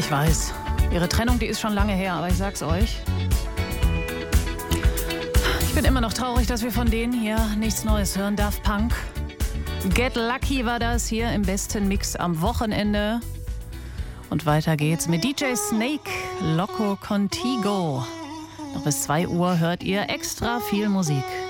Ich weiß, ihre Trennung, die ist schon lange her, aber ich sag's euch. Ich bin immer noch traurig, dass wir von denen hier nichts Neues hören. Daft Punk. Get Lucky war das hier im besten Mix am Wochenende. Und weiter geht's mit DJ Snake, Loco Contigo. Noch bis 2 Uhr hört ihr extra viel Musik.